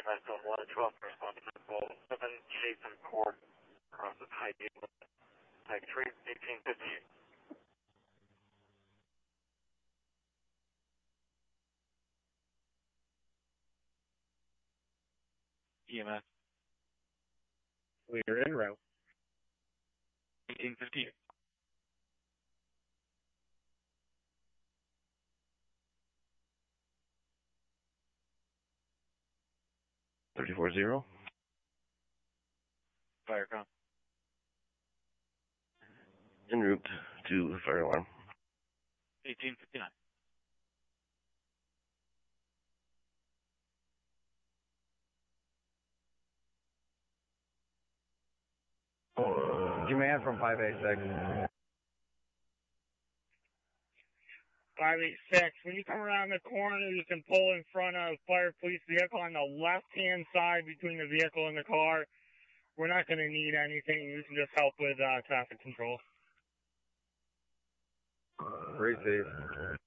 EMS on 112, respond to Bowl 7, Chase and Court, across the High Gate, High Tree, 1858. EMS. We are en route. 1858. $34-0. Firecom. En route to the fire alarm. 1859. Command from 586. 586, when you come around the corner, you can pull in front of fire police vehicle on the left-hand side between the vehicle and the car. We're not going to need anything. You can just help with traffic control. Receive.